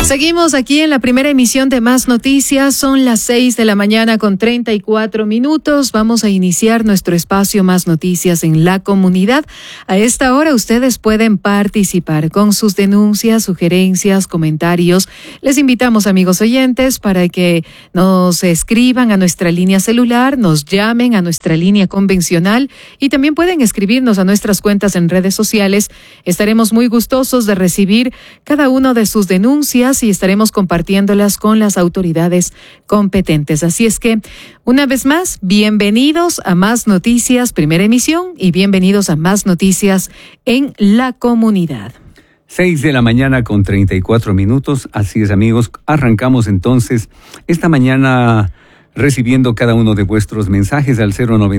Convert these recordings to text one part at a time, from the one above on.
Seguimos aquí en la primera emisión de Más Noticias. Son las 6 de la mañana con 34 minutos. Vamos a iniciar nuestro espacio Más Noticias en la comunidad. A esta hora ustedes pueden participar con sus denuncias, sugerencias, comentarios. Les invitamos, amigos oyentes, para que nos escriban a nuestra línea celular, nos llamen a nuestra línea convencional y también pueden escribirnos a nuestras cuentas en redes sociales. Estaremos muy gustosos de recibir cada una de sus denuncias y estaremos compartiéndolas con las autoridades competentes. Así es que, una vez más, bienvenidos a Más Noticias, primera emisión, y bienvenidos a Más Noticias en la comunidad. 6 de la mañana con 34 minutos. Así es, amigos. Arrancamos entonces esta mañana recibiendo cada uno de vuestros mensajes al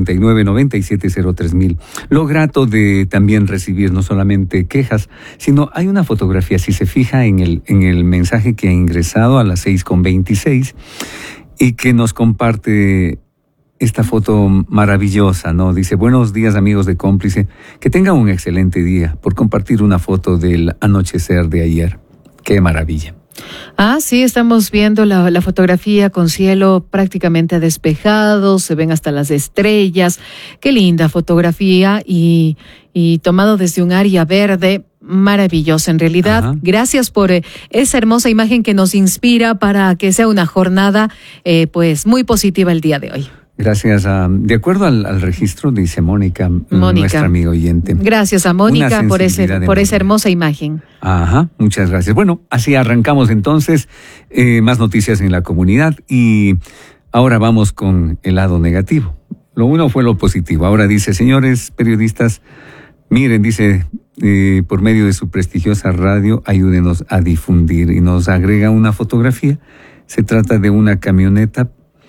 099-9703,000. Lo grato de también recibir no solamente quejas, sino hay una fotografía, si se fija en el mensaje que ha ingresado a las 6:26 y que nos comparte esta foto maravillosa, ¿no? Dice: buenos días, amigos de Cómplice, que tengan un excelente día por compartir una foto del anochecer de ayer. ¡Qué maravilla! Ah, sí, estamos viendo la fotografía con cielo prácticamente despejado, se ven hasta las estrellas. Qué linda fotografía y tomado desde un área verde, maravillosa en realidad. Ajá. Gracias por esa hermosa imagen que nos inspira para que sea una jornada pues muy positiva el día de hoy. Gracias. De acuerdo al registro, dice Mónica, nuestra amiga oyente. Gracias a Mónica por esa hermosa imagen. Ajá, muchas gracias. Bueno, así arrancamos entonces Más Noticias en la comunidad y ahora vamos con el lado negativo. Lo uno fue lo positivo. Ahora dice: señores periodistas, miren, dice, por medio de su prestigiosa radio, ayúdenos a difundir. Y nos agrega una fotografía. Se trata de una camioneta.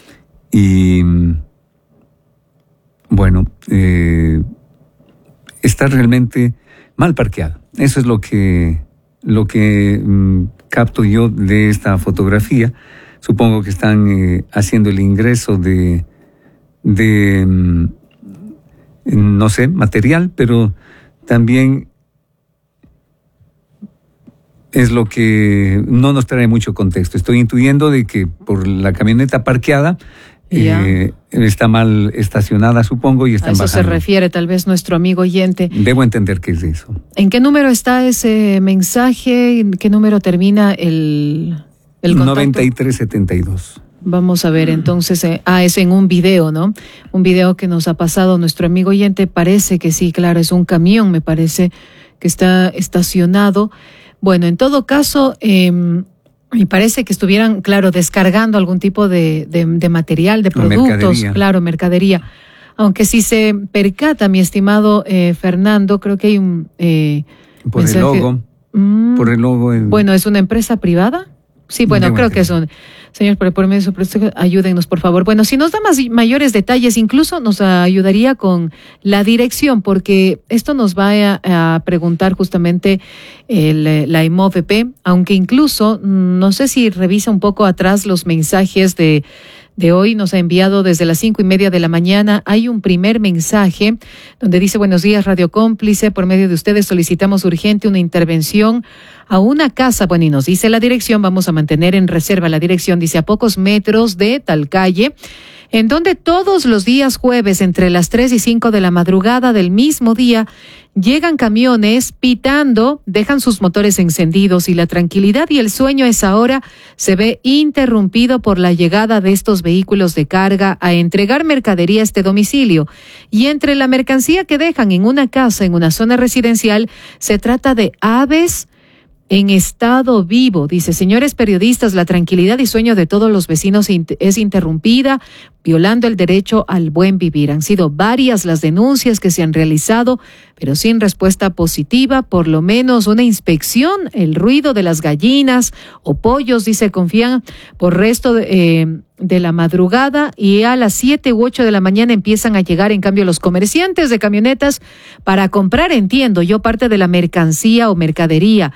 Y bueno, está realmente mal parqueada. Eso es lo que capto yo de esta fotografía. Supongo que están haciendo el ingreso de no sé, material, pero también es lo que no nos trae mucho contexto. Estoy intuyendo de que por la camioneta parqueada está mal estacionada, supongo, y están bajando. A eso se refiere tal vez nuestro amigo oyente. Debo entender que es eso. ¿En qué número está ese mensaje? ¿En qué número termina el contacto? 9372. Vamos a ver entonces, es en un video, ¿no? Un video que nos ha pasado nuestro amigo oyente. Parece que sí, claro, es un camión, me parece que está estacionado. Bueno, en todo caso, me parece que estuvieran, claro, descargando algún tipo de material, de productos, mercadería. Aunque si se percata, mi estimado Fernando, creo que hay un por mensaje. Por el logo. Bueno, ¿es una empresa privada? Sí, bueno, creo que son. Señor, por medio de su ayúdennos, por favor. Bueno, si nos da mayores detalles, incluso nos ayudaría con la dirección, porque esto nos va a preguntar justamente la IMOVP, aunque incluso, no sé si revisa un poco atrás los mensajes de hoy, nos ha enviado desde las 5:30 de la mañana. Hay un primer mensaje donde dice: buenos días, Radio Cómplice, por medio de ustedes solicitamos urgente una intervención a una casa, bueno, y nos dice la dirección, vamos a mantener en reserva la dirección, dice, a pocos metros de tal calle, en donde todos los días jueves entre las 3 y 5 de la madrugada del mismo día llegan camiones pitando, dejan sus motores encendidos y la tranquilidad y el sueño a esa hora se ve interrumpido por la llegada de estos vehículos de carga a entregar mercadería a este domicilio. Y entre la mercancía que dejan en una casa, en una zona residencial, se trata de aves en estado vivo. Dice: señores periodistas, la tranquilidad y sueño de todos los vecinos es interrumpida, violando el derecho al buen vivir. Han sido varias las denuncias que se han realizado, pero sin respuesta positiva, por lo menos una inspección. El ruido de las gallinas o pollos, dice, confían por resto de la madrugada, y a las 7 u 8 de la mañana empiezan a llegar, en cambio, los comerciantes de camionetas para comprar, entiendo yo, parte de la mercancía o mercadería.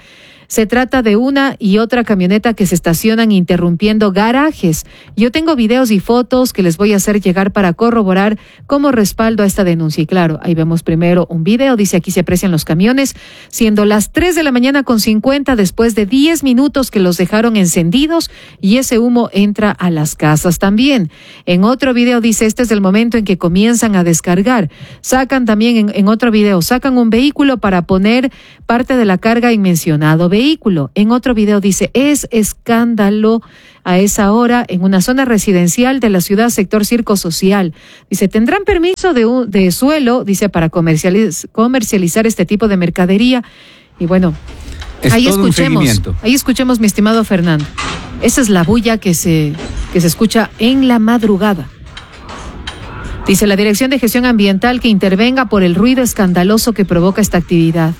Se trata de una y otra camioneta que se estacionan interrumpiendo garajes. Yo tengo videos y fotos que les voy a hacer llegar para corroborar como respaldo a esta denuncia. Y claro, ahí vemos primero un video, dice aquí se aprecian los camiones, siendo las 3:50 después de 10 minutos que los dejaron encendidos y ese humo entra a las casas también. En otro video dice, este es el momento en que comienzan a descargar. Sacan también en otro video, sacan un vehículo para poner parte de la carga en mencionado vehículo. En otro video dice, es escándalo a esa hora en una zona residencial de la ciudad, sector Circo Social. Dice, tendrán permiso de suelo, dice, para comercializar este tipo de mercadería. Y bueno, ahí escuchemos, mi estimado Fernando. Esa es la bulla que se escucha en la madrugada. Dice la Dirección de Gestión Ambiental que intervenga por el ruido escandaloso que provoca esta actividad.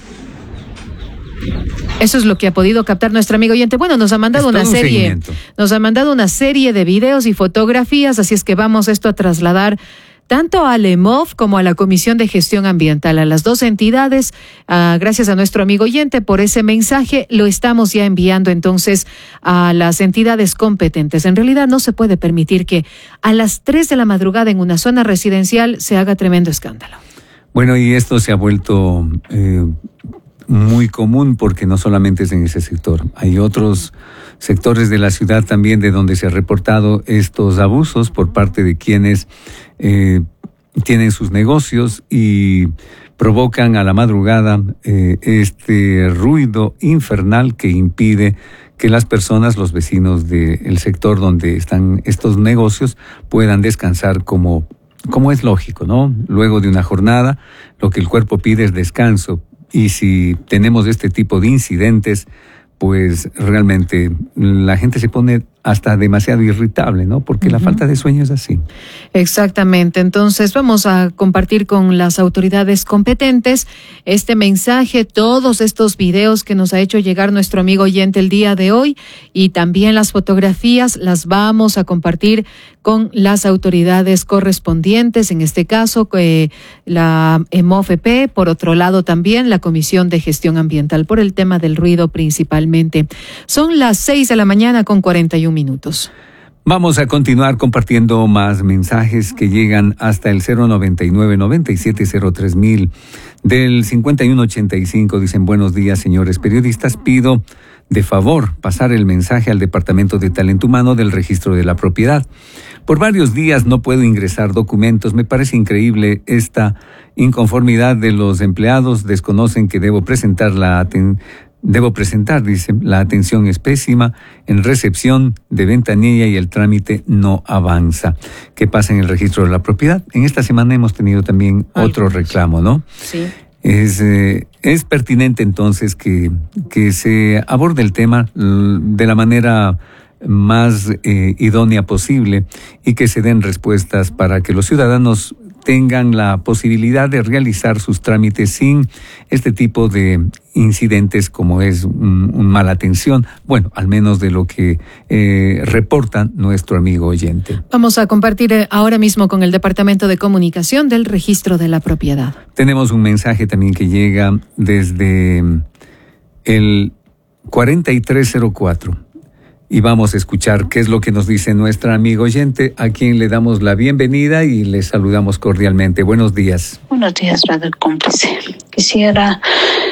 Eso es lo que ha podido captar nuestro amigo oyente. Bueno, nos ha mandado una serie de videos y fotografías, así es que vamos esto a trasladar tanto al EMOF como a la Comisión de Gestión Ambiental, a las dos entidades. Gracias a nuestro amigo oyente por ese mensaje, lo estamos ya enviando entonces a las entidades competentes. En realidad no se puede permitir que a las 3 de la madrugada en una zona residencial se haga tremendo escándalo. Bueno, y esto se ha vuelto muy común porque no solamente es en ese sector, hay otros sectores de la ciudad también de donde se ha reportado estos abusos por parte de quienes tienen sus negocios y provocan a la madrugada este ruido infernal que impide que las personas, los vecinos del sector donde están estos negocios puedan descansar como es lógico, ¿no? Luego de una jornada, lo que el cuerpo pide es descanso. Y si tenemos este tipo de incidentes, pues realmente la gente se pone hasta demasiado irritable, ¿no? Porque la falta de sueño es así. Exactamente. Entonces vamos a compartir con las autoridades competentes este mensaje, todos estos videos que nos ha hecho llegar nuestro amigo oyente el día de hoy y también las fotografías las vamos a compartir con las autoridades correspondientes, en este caso la EMOFP, por otro lado también la Comisión de Gestión Ambiental, por el tema del ruido principalmente. Son las 6:41 minutos. Vamos a continuar compartiendo más mensajes que llegan hasta el 099-9703,000 del 5185. Dicen, buenos días, señores periodistas. Pido de favor pasar el mensaje al Departamento de Talento Humano del Registro de la Propiedad. Por varios días no puedo ingresar documentos. Me parece increíble esta inconformidad de los empleados. Desconocen que debo presentar, dice, la atención es pésima en recepción de ventanilla y el trámite no avanza. ¿Qué pasa en el registro de la propiedad? En esta semana hemos tenido también otro reclamo, ¿no? Sí. Es pertinente entonces que se aborde el tema de la manera más idónea posible y que se den respuestas para que los ciudadanos tengan la posibilidad de realizar sus trámites sin este tipo de incidentes como es una mala atención, bueno, al menos de lo que reporta nuestro amigo oyente. Vamos a compartir ahora mismo con el Departamento de Comunicación del Registro de la Propiedad. Tenemos un mensaje también que llega desde el 4304. Y vamos a escuchar qué es lo que nos dice nuestra amiga oyente, a quien le damos la bienvenida y le saludamos cordialmente. Buenos días. Buenos días, Radio Cómplice. Quisiera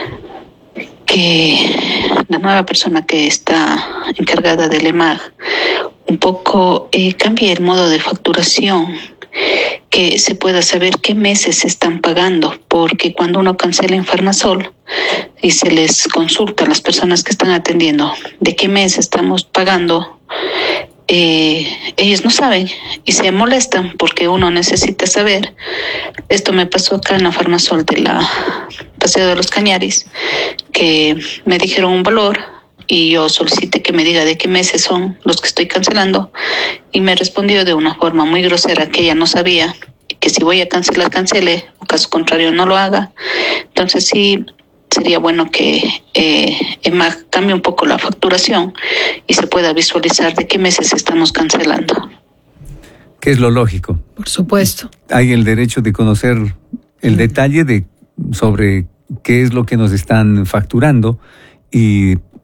que la nueva persona que está encargada del EMAG un poco cambie el modo de facturación, que se pueda saber qué meses se están pagando, porque cuando uno cancela en Farmasol y se les consulta a las personas que están atendiendo de qué mes estamos pagando, ellos no saben y se molestan porque uno necesita saber. Esto me pasó acá en la Farmasol de la Paseo de los Cañaris, que me dijeron un valor y yo solicité que me diga de qué meses son los que estoy cancelando y me respondió de una forma muy grosera que ella no sabía, que si voy a cancelar, cancele, o caso contrario no lo haga. Entonces sí, sería bueno que EMAG cambie un poco la facturación y se pueda visualizar de qué meses estamos cancelando. ¿Qué es lo lógico? Por supuesto. Hay el derecho de conocer el detalle sobre qué es lo que nos están facturando y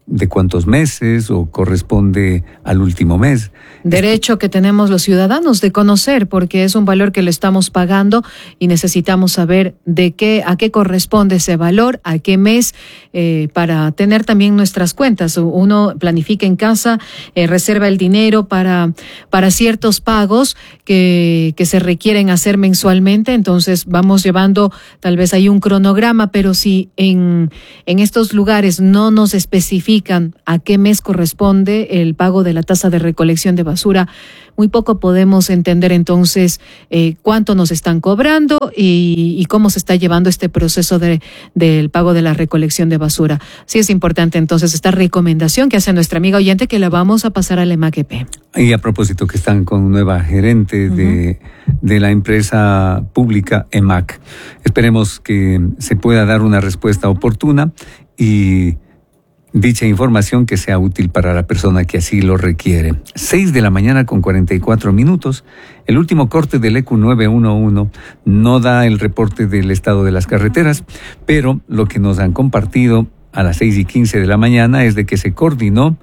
de cuántos meses o corresponde al último mes. Derecho que tenemos los ciudadanos de conocer, porque es un valor que le estamos pagando y necesitamos saber a qué corresponde ese valor, a qué mes, para tener también nuestras cuentas. Uno planifica en casa, reserva el dinero para ciertos pagos que se requieren hacer mensualmente, entonces vamos llevando, tal vez hay un cronograma, pero si en estos lugares no nos especifican a qué mes corresponde el pago de la tasa de recolección de basura, muy poco podemos entender entonces cuánto nos están cobrando y cómo se está llevando este proceso del pago de la recolección de basura. Sí es importante entonces esta recomendación que hace nuestra amiga oyente, que la vamos a pasar al EMAC-EP. Y a propósito que están con nueva gerente de la empresa pública EMAC, esperemos que se pueda dar una respuesta oportuna y dicha información que sea útil para la persona que así lo requiere. 6:44 a.m. El último corte del ECU 911 no da el reporte del estado de las carreteras, pero lo que nos han compartido a las 6:15 a.m. es de que se coordinó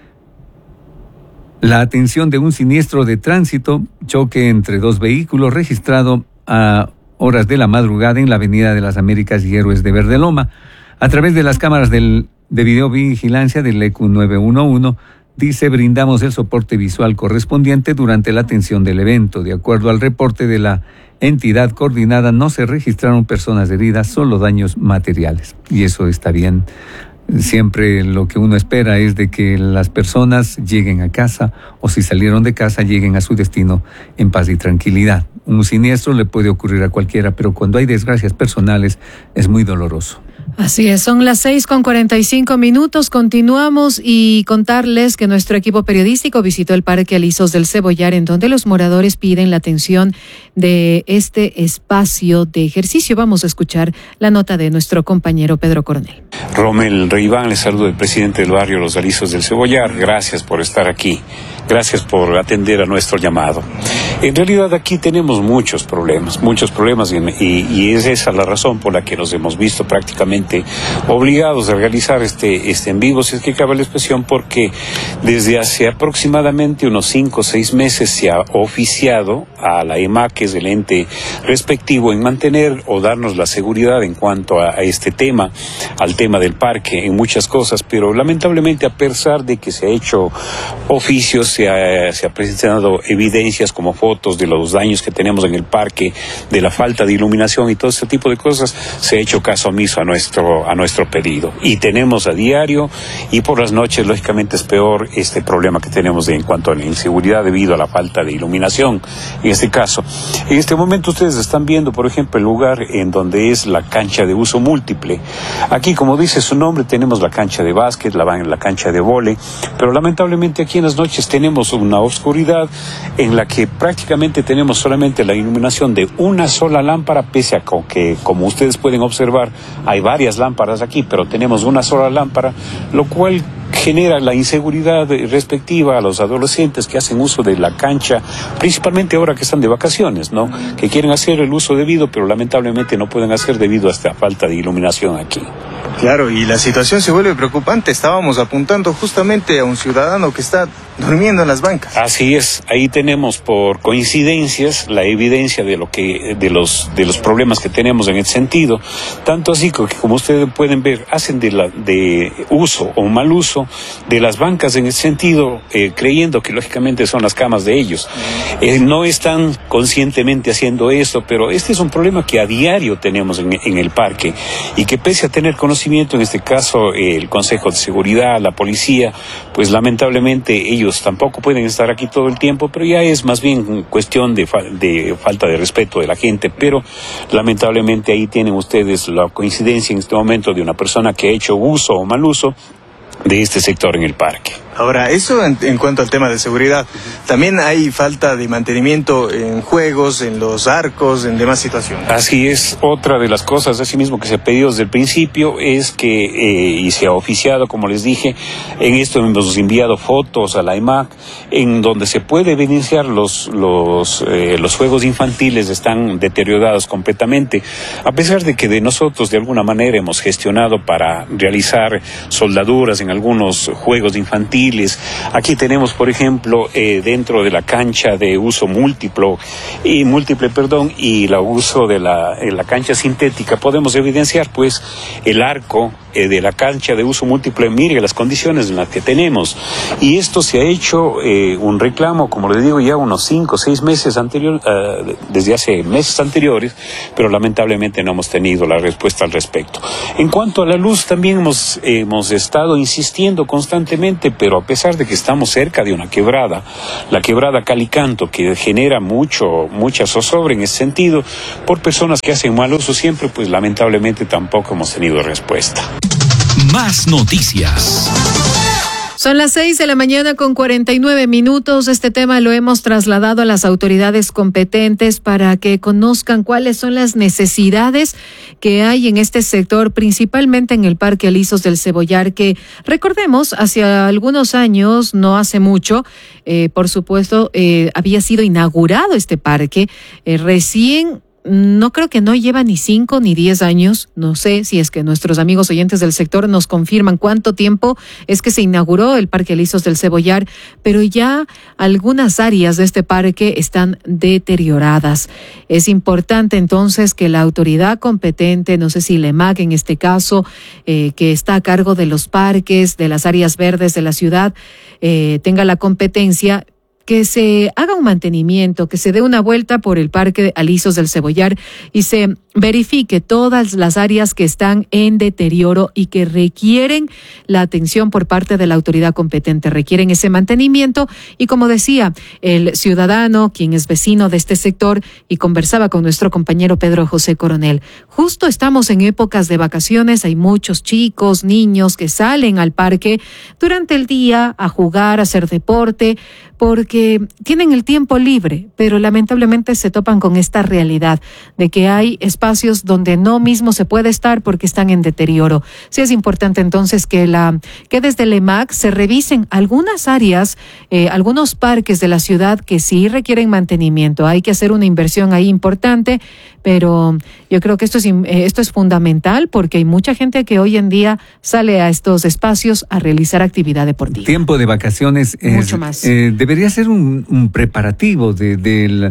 la atención de un siniestro de tránsito, choque entre dos vehículos registrado a horas de la madrugada en la Avenida de las Américas y Héroes de Verdeloma. A través de las cámaras de videovigilancia del ECU 911, dice, brindamos el soporte visual correspondiente durante la atención del evento. De acuerdo al reporte de la entidad coordinada, no se registraron personas heridas, solo daños materiales. Y eso está bien. Siempre lo que uno espera es de que las personas lleguen a casa, o si salieron de casa, lleguen a su destino en paz y tranquilidad. Un siniestro le puede ocurrir a cualquiera, pero cuando hay desgracias personales es muy doloroso. Así es, son las 6:45 a.m. Continuamos y contarles que nuestro equipo periodístico visitó el Parque Alisos del Cebollar, en donde los moradores piden la atención de este espacio de ejercicio. Vamos a escuchar la nota de nuestro compañero Pedro Coronel. Rommel Reiván, les saludo del presidente del barrio Los Alisos del Cebollar. Gracias por estar aquí. Gracias por atender a nuestro llamado. En realidad aquí tenemos muchos problemas y es esa la razón por la que nos hemos visto prácticamente obligados a realizar este en vivo, si es que cabe la expresión, porque desde hace aproximadamente unos 5 o 6 meses se ha oficiado a la EMAC, que es el ente respectivo, en mantener o darnos la seguridad en cuanto a este tema, al tema del parque, en muchas cosas, pero lamentablemente, a pesar de que se ha hecho oficios, se ha presentado evidencias como fotos de los daños que tenemos en el parque, de la falta de iluminación y todo este tipo de cosas, se ha hecho caso omiso a nuestro pedido. Y tenemos a diario, y por las noches, lógicamente, es peor este problema que tenemos en cuanto a la inseguridad debido a la falta de iluminación. En este caso, en este momento ustedes están viendo, por ejemplo, el lugar en donde es la cancha de uso múltiple. Aquí, como dice su nombre, tenemos la cancha de básquet, la cancha de vóley, pero lamentablemente aquí en las noches tenemos una oscuridad en la que prácticamente tenemos solamente la iluminación de una sola lámpara, pese a que, como ustedes pueden observar, hay varias lámparas aquí, pero tenemos una sola lámpara, lo cual genera la inseguridad respectiva a los adolescentes que hacen uso de la cancha, principalmente ahora que están de vacaciones, ¿no? Que quieren hacer el uso debido, pero lamentablemente no pueden hacer debido a esta falta de iluminación aquí. Claro, y la situación se vuelve preocupante. Estábamos apuntando justamente a un ciudadano que está durmiendo en las bancas. Así es, ahí tenemos por coincidencias la evidencia de los problemas que tenemos en ese sentido, tanto así que, como ustedes pueden ver, hacen de uso o mal uso de las bancas en ese sentido, creyendo que lógicamente son las camas de ellos. No están conscientemente haciendo esto, pero este es un problema que a diario tenemos en el parque, y que pese a tener conocimiento, en este caso el Consejo de Seguridad, la policía, pues lamentablemente ellos tampoco pueden estar aquí todo el tiempo, pero ya es más bien cuestión de falta de respeto de la gente. Pero lamentablemente ahí tienen ustedes la coincidencia en este momento de una persona que ha hecho uso o mal uso de este sector en el parque. Ahora, eso en cuanto al tema de seguridad. También hay falta de mantenimiento en juegos, en los arcos, en demás situaciones. Así es, otra de las cosas, así mismo que se ha pedido desde el principio, es que, y se ha oficiado, como les dije, en esto hemos enviado fotos a la EMAC, en donde se puede evidenciar los juegos infantiles están deteriorados completamente, a pesar de que de nosotros de alguna manera hemos gestionado para realizar soldaduras en algunos juegos infantiles. Aquí tenemos, por ejemplo, dentro de la cancha de uso múltiple, y la uso de la cancha sintética, podemos evidenciar pues el arco de la cancha de uso múltiple. Mire las condiciones en las que tenemos, y esto se ha hecho un reclamo, como les digo, ya unos 5 o 6 meses desde hace meses anteriores, pero lamentablemente no hemos tenido la respuesta al respecto. En cuanto a la luz, también hemos estado insistiendo constantemente, pero a pesar de que estamos cerca de una quebrada, la quebrada Calicanto, que genera mucha zozobra en ese sentido, por personas que hacen mal uso siempre, pues lamentablemente tampoco hemos tenido respuesta. Más noticias. Son las 6:49 a.m. Este tema lo hemos trasladado a las autoridades competentes para que conozcan cuáles son las necesidades que hay en este sector, principalmente en el Parque Alisos del Cebollar, que recordemos, hace algunos años, no hace mucho, por supuesto, había sido inaugurado este parque, recién. No creo que no lleva ni 5 ni 10 años. No sé si es que nuestros amigos oyentes del sector nos confirman cuánto tiempo es que se inauguró el Parque Alisos del Cebollar, pero ya algunas áreas de este parque están deterioradas. Es importante entonces que la autoridad competente, no sé si la EMAC en este caso, que está a cargo de los parques, de las áreas verdes de la ciudad, tenga la competencia, que se haga un mantenimiento, que se dé una vuelta por el Parque Alisos del Cebollar y se verifique todas las áreas que están en deterioro y que requieren la atención por parte de la autoridad competente, requieren ese mantenimiento. Y como decía el ciudadano, quien es vecino de este sector, y conversaba con nuestro compañero Pedro José Coronel, justo estamos en épocas de vacaciones, hay muchos chicos, niños que salen al parque durante el día a jugar, a hacer deporte, porque tienen el tiempo libre, pero lamentablemente se topan con esta realidad de que hay espacios donde no mismo se puede estar porque están en deterioro. Sí es importante entonces que desde el EMAC se revisen algunas áreas, algunos parques de la ciudad que sí requieren mantenimiento. Hay que hacer una inversión ahí importante, pero yo creo que esto es fundamental porque hay mucha gente que hoy en día sale a estos espacios a realizar actividad deportiva. Tiempo de vacaciones es mucho más. Debería ser un preparativo de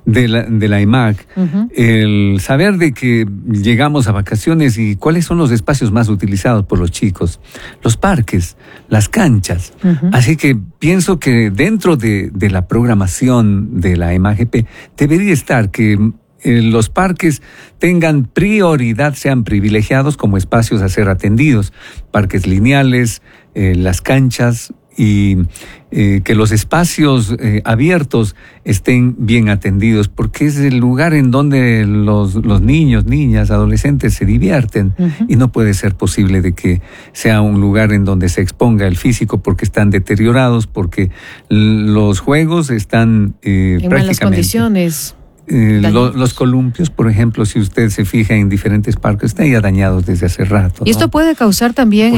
la EMAC, uh-huh. El saber de que llegamos a vacaciones y cuáles son los espacios más utilizados por los chicos, los parques, las canchas. Uh-huh. Así que pienso que dentro de la programación de la EMAGP debería estar que los parques tengan prioridad, sean privilegiados como espacios a ser atendidos, parques lineales, las canchas, y que los espacios abiertos estén bien atendidos, porque es el lugar en donde los niños, niñas, adolescentes se divierten. Uh-huh. Y no puede ser posible de que sea un lugar en donde se exponga el físico porque están deteriorados, porque los juegos están en malas condiciones. Los columpios, por ejemplo, si usted se fija en diferentes parques, están ya dañados desde hace rato. Y esto puede causar también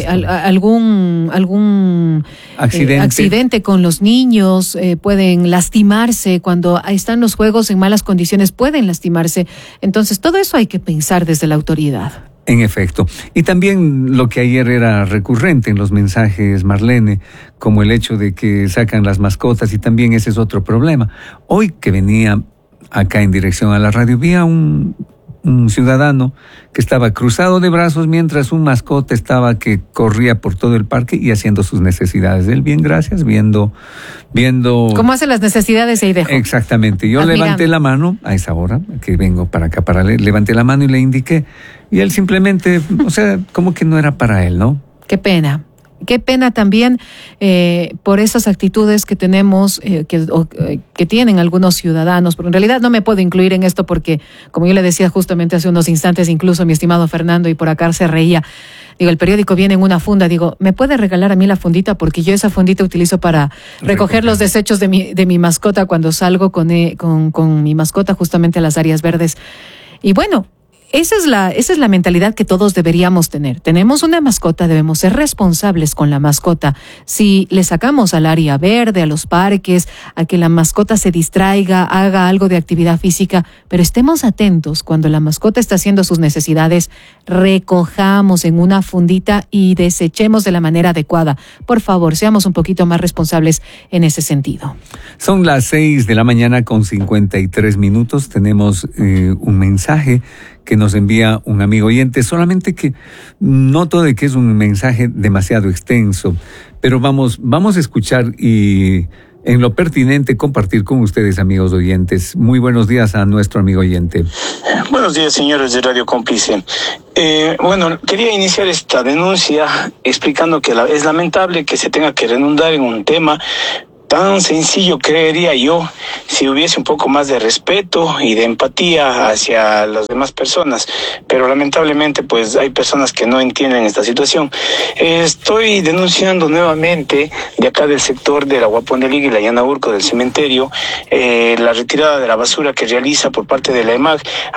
algún accidente con los niños, pueden lastimarse cuando están los juegos en malas condiciones, pueden lastimarse. Entonces, todo eso hay que pensar desde la autoridad. En efecto. Y también lo que ayer era recurrente en los mensajes, Marlene, como el hecho de que sacan las mascotas, y también ese es otro problema. Hoy que venía acá en dirección a la radio, vi a un ciudadano que estaba cruzado de brazos mientras un mascota estaba que corría por todo el parque y haciendo sus necesidades. Él, bien, gracias, viendo... ¿Cómo hace las necesidades ahí dejó? Exactamente. Yo admirando. Levanté la mano a esa hora, que vengo para acá para leer, levanté la mano y le indiqué. Y él simplemente, o sea, como que no era para él, ¿no? Qué pena. Qué pena también por esas actitudes que tenemos, que tienen algunos ciudadanos, pero en realidad no me puedo incluir en esto porque, como yo le decía justamente hace unos instantes, incluso mi estimado Fernando, y por acá se reía, digo, el periódico viene en una funda, digo, ¿me puede regalar a mí la fundita? Porque yo esa fundita utilizo para recoger los desechos de mi mascota cuando salgo con mi mascota justamente a las áreas verdes. Y bueno, esa es la mentalidad que todos deberíamos tener. Tenemos una mascota, debemos ser responsables con la mascota. Si le sacamos al área verde, a los parques, a que la mascota se distraiga, haga algo de actividad física, pero estemos atentos cuando la mascota está haciendo sus necesidades, recojamos en una fundita y desechemos de la manera adecuada. Por favor, seamos un poquito más responsables en ese sentido. Son las 6:53 a.m. Tenemos un mensaje que nos envía un amigo oyente, solamente que noto de que es un mensaje demasiado extenso, pero vamos a escuchar y en lo pertinente compartir con ustedes, amigos oyentes. Muy buenos días a nuestro amigo oyente. Buenos días, señores de Radio Cómplice. Quería iniciar esta denuncia explicando que es lamentable que se tenga que redundar en un tema tan sencillo, creería yo, si hubiese un poco más de respeto y de empatía hacia las demás personas, pero lamentablemente pues hay personas que no entienden esta situación. Estoy denunciando nuevamente de acá del sector de la Guaponeliga y la Llanaurco del cementerio, la retirada de la basura que realiza por parte de la EMAG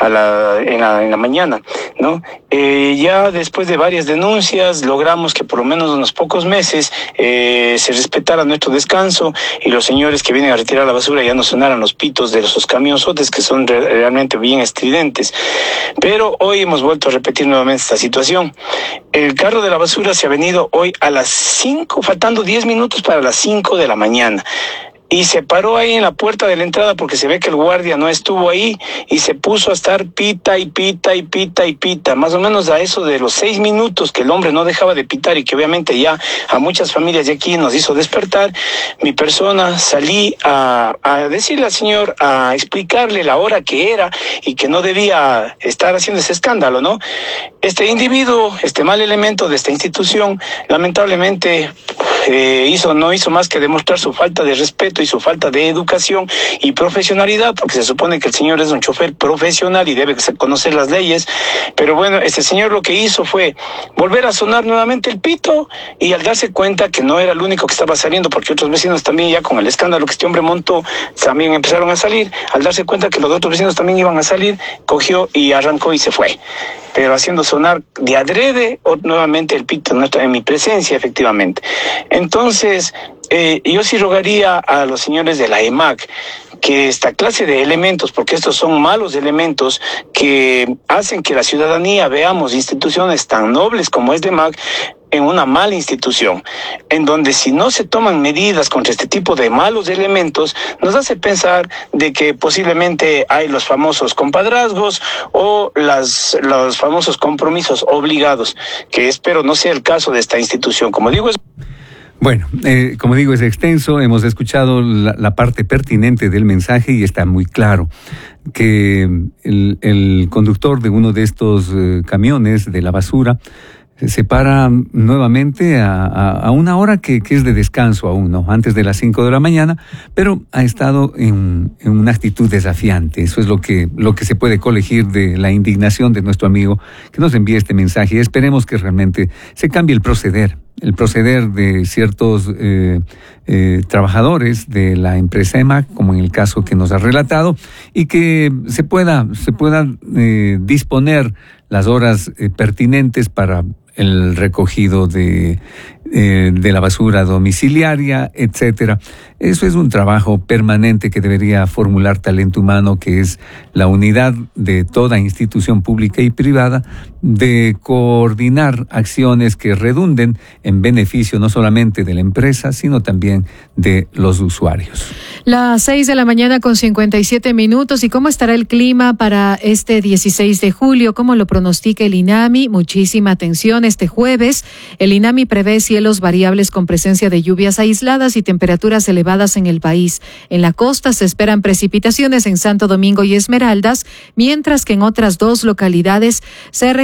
en la mañana, ¿no? Ya después de varias denuncias logramos que por lo menos unos pocos meses se respetara nuestro descanso y los señores que vienen a retirar la basura ya no sonaran los pitos de esos camionzotes que son realmente bien estridentes. Pero hoy hemos vuelto a repetir nuevamente esta situación. El carro de la basura se ha venido hoy a las 5, faltando 10 minutos para las 5 de la mañana. Y se paró ahí en la puerta de la entrada porque se ve que el guardia no estuvo ahí y se puso a estar pita y pita y pita y pita. Más o menos a eso de los 6 minutos que el hombre no dejaba de pitar y que obviamente ya a muchas familias de aquí nos hizo despertar, mi persona salí a decirle al señor, a explicarle la hora que era y que no debía estar haciendo ese escándalo, ¿no? Este individuo, este mal elemento de esta institución, lamentablemente no hizo más que demostrar su falta de respeto y su falta de educación y profesionalidad, porque se supone que el señor es un chofer profesional y debe conocer las leyes. Pero bueno, este señor lo que hizo fue volver a sonar nuevamente el pito y al darse cuenta que no era el único que estaba saliendo, porque otros vecinos también, ya con el escándalo que este hombre montó, también empezaron a salir. Al darse cuenta que los otros vecinos también iban a salir, cogió y arrancó y se fue, pero haciendo sonar de adrede nuevamente el pito en mi presencia, efectivamente. Entonces, yo sí rogaría a los señores de la EMAG que esta clase de elementos, porque estos son malos elementos que hacen que la ciudadanía veamos instituciones tan nobles como es la EMAG en una mala institución, en donde si no se toman medidas contra este tipo de malos elementos, nos hace pensar de que posiblemente hay los famosos compadrazgos o los famosos compromisos obligados, que espero no sea el caso de esta institución. Como digo, Bueno, como digo, es extenso. Hemos escuchado la parte pertinente del mensaje y está muy claro que el conductor de uno de estos camiones de la basura se para nuevamente a una hora que es de descanso aún, ¿no? Antes de las 5 de la mañana, pero ha estado en una actitud desafiante. Eso es lo que se puede colegir de la indignación de nuestro amigo que nos envía este mensaje. Y esperemos que realmente se cambie el proceder de ciertos trabajadores de la empresa EMAG, como en el caso que nos ha relatado, y que se pueda disponer las horas pertinentes para el recogido de la basura domiciliaria, etcétera. Eso es un trabajo permanente que debería formular Talento Humano, que es la unidad de toda institución pública y privada de coordinar acciones que redunden en beneficio no solamente de la empresa, sino también de los usuarios. Las 6 de la mañana con 57 minutos. ¿Y cómo estará el clima para este 16 de julio? ¿Cómo lo pronostica el INAMI? Muchísima atención. Este jueves, el INAMI prevé cielos variables con presencia de lluvias aisladas y temperaturas elevadas en el país. En la costa se esperan precipitaciones en Santo Domingo y Esmeraldas, mientras que en otras dos localidades se registrarán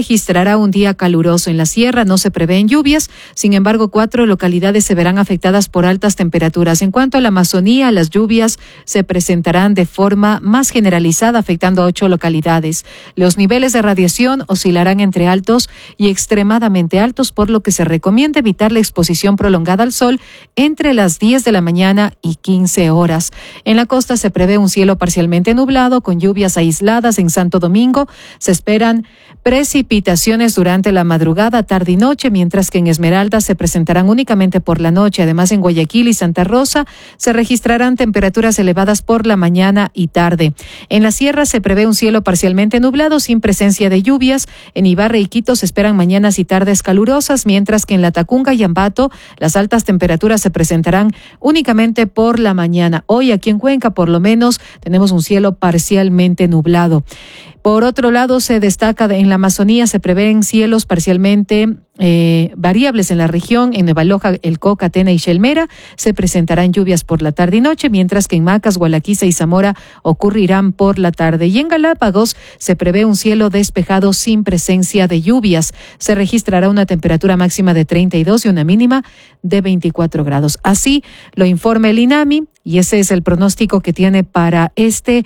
registrará un día caluroso. En la sierra no se prevén lluvias, sin embargo 4 localidades se verán afectadas por altas temperaturas. En cuanto a la Amazonía, las lluvias se presentarán de forma más generalizada, afectando a 8 localidades. Los niveles de radiación oscilarán entre altos y extremadamente altos, por lo que se recomienda evitar la exposición prolongada al sol entre las 10 de la mañana y 15 horas. En la costa se prevé un cielo parcialmente nublado con lluvias aisladas. En Santo Domingo se esperan precipitaciones durante la madrugada, tarde y noche, mientras que en Esmeralda se presentarán únicamente por la noche. Además, en Guayaquil y Santa Rosa se registrarán temperaturas elevadas por la mañana y tarde. En la sierra se prevé un cielo parcialmente nublado sin presencia de lluvias. En Ibarra y Quito se esperan mañanas y tardes calurosas, mientras que en Latacunga y Ambato las altas temperaturas se presentarán únicamente por la mañana. Hoy aquí en Cuenca, por lo menos, tenemos un cielo parcialmente nublado. Por otro lado, se destaca en la Amazonía, se prevén cielos parcialmente variables en la región. En Nueva Loja, El Coca, Tena y Xelmera se presentarán lluvias por la tarde y noche, mientras que en Macas, Gualaquiza y Zamora ocurrirán por la tarde. Y en Galápagos se prevé un cielo despejado sin presencia de lluvias. Se registrará una temperatura máxima de 32 y una mínima de 24 grados. Así lo informa el INAMI, y ese es el pronóstico que tiene para este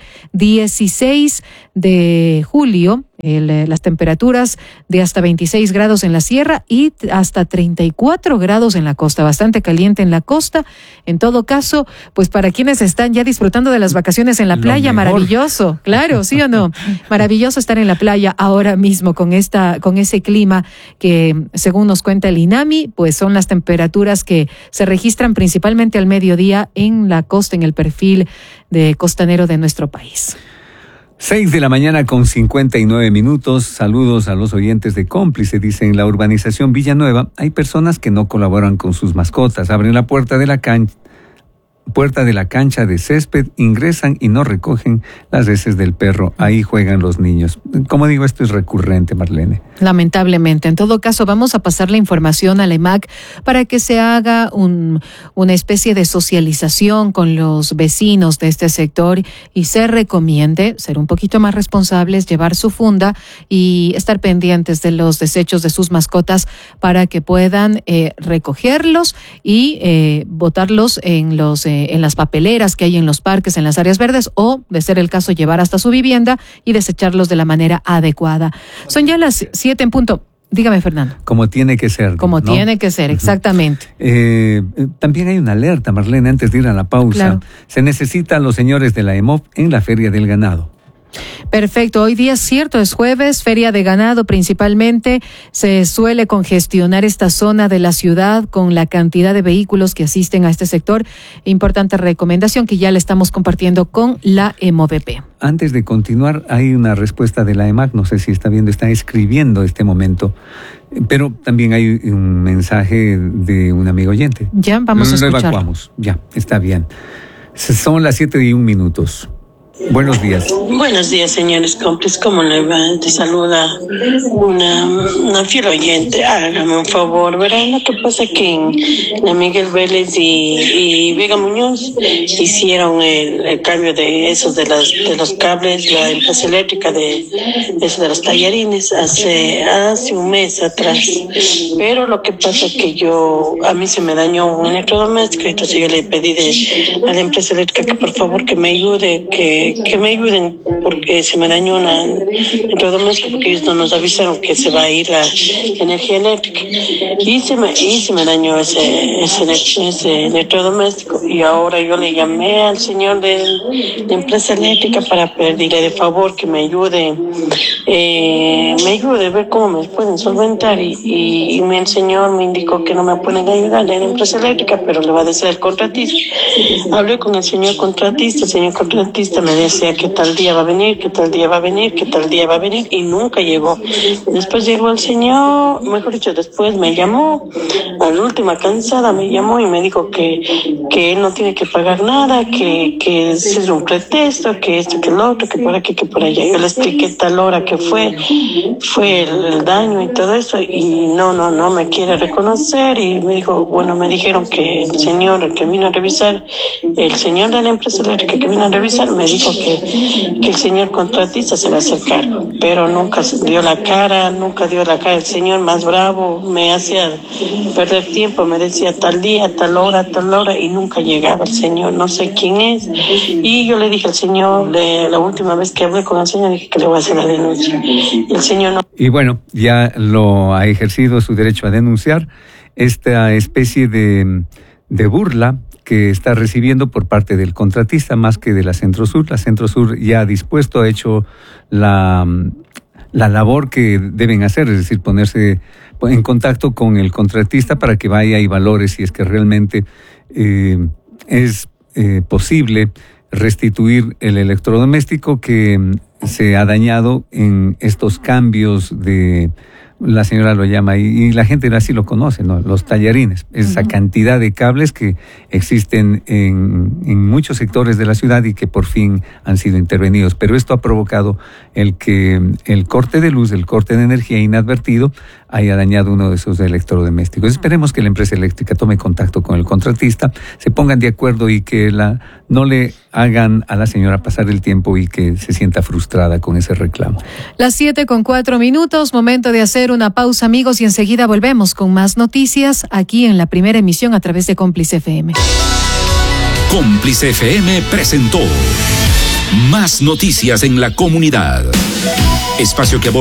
16 de julio. Las temperaturas de hasta 26 grados en la sierra y hasta 34 grados en la costa, bastante caliente en la costa. En todo caso, pues para quienes están ya disfrutando de las vacaciones en la playa, maravilloso, claro, ¿sí o no? Maravilloso estar en la playa ahora mismo con ese clima que, según nos cuenta el INAMI, pues son las temperaturas que se registran principalmente al mediodía en la costa, en el perfil de costanero de nuestro país. 6 de la mañana con 59 minutos. Saludos a los oyentes de Cómplice. Dice, en la urbanización Villanueva hay personas que no colaboran con sus mascotas. Abren la puerta de la cancha de césped, ingresan y no recogen las heces del perro. Ahí juegan los niños. Como digo, esto es recurrente, Marlene. Lamentablemente. En todo caso, vamos a pasar la información a la EMAC para que se haga una especie de socialización con los vecinos de este sector y se recomiende ser un poquito más responsables, llevar su funda y estar pendientes de los desechos de sus mascotas para que puedan recogerlos y botarlos en las papeleras que hay en los parques, en las áreas verdes, o, de ser el caso, llevar hasta su vivienda y desecharlos de la manera adecuada. Son ya las 7 en punto. Dígame, Fernando. Como tiene que ser. Como ¿no? Tiene que ser, exactamente. También hay una alerta, Marlene, antes de ir a la pausa. Claro. Se necesitan los señores de la EMOP en la Feria del Ganado. Perfecto, hoy día es cierto, es jueves, feria de ganado principalmente, se suele congestionar esta zona de la ciudad con la cantidad de vehículos que asisten a este sector. Importante recomendación que ya le estamos compartiendo con la EMOVP. Antes de continuar, hay una respuesta de la EMAC, no sé si está viendo, está escribiendo este momento, pero también hay un mensaje de un amigo oyente. Ya, vamos a escucharlo. Lo evacuamos, ya, está bien. Son las 7:01. Buenos días. Buenos días, señores cómplices. ¿Cómo le va? Te saluda una fiel oyente. Hágame un favor, ¿verdad? Lo que pasa es que en la Miguel Vélez y Vega Muñoz hicieron el cambio de esos de los cables, la empresa eléctrica de los tallarines hace un mes atrás. Pero lo que pasa es que a mí se me dañó un electrodoméstico, entonces yo le pedí a la empresa eléctrica que por favor que me ayude, que me ayuden porque se me dañó un electrodoméstico, porque ellos no nos avisaron que se va a ir la energía eléctrica y se me dañó ese electrodoméstico, y ahora yo le llamé al señor de la empresa eléctrica para pedirle de favor que me ayude a ver cómo me pueden solventar, y el señor me indicó que no me pueden ayudar en la empresa eléctrica, pero le va a decir al contratista. Hablé con el señor contratista me decía que tal día va a venir, y nunca llegó. Después llegó el señor, mejor dicho, después me llamó, a la última cansada me llamó y me dijo que él no tiene que pagar nada, que ese es un pretexto, que esto, que lo otro, que por aquí, que por allá. Yo le expliqué tal hora que fue el daño y todo eso, y no me quiere reconocer, y me dijeron que el señor que vino a revisar, el señor de la empresa eléctrica que vino a revisar, me dijo dijo que el señor contratista se va a hacer cargo, pero nunca dio la cara. El señor más bravo me hacía perder tiempo, me decía tal día, tal hora, y nunca llegaba el señor, no sé quién es. Y yo le dije al señor, la última vez que hablé con el señor, dije que le voy a hacer la denuncia. Y el señor no. Y bueno, ya lo ha ejercido su derecho a denunciar esta especie de burla que está recibiendo por parte del contratista más que de la Centro Sur. La Centro Sur ya ha dispuesto, ha hecho la labor que deben hacer, es decir, ponerse en contacto con el contratista para que vaya y valore si es que realmente es posible restituir el electrodoméstico que se ha dañado en estos cambios de, la señora lo llama, y la gente así lo conoce, ¿no? Los tallarines, esa cantidad de cables que existen en muchos sectores de la ciudad y que por fin han sido intervenidos. Pero esto ha provocado el que el corte de luz, el corte de energía inadvertido haya dañado uno de esos electrodomésticos. Esperemos que la empresa eléctrica tome contacto con el contratista, se pongan de acuerdo y que no le hagan a la señora pasar el tiempo y que se sienta frustrada con ese reclamo. Las 7:04, momento de hacer una pausa, amigos, y enseguida volvemos con más noticias aquí en la primera emisión a través de Cómplice FM. Cómplice FM presentó Más Noticias en la Comunidad. Espacio que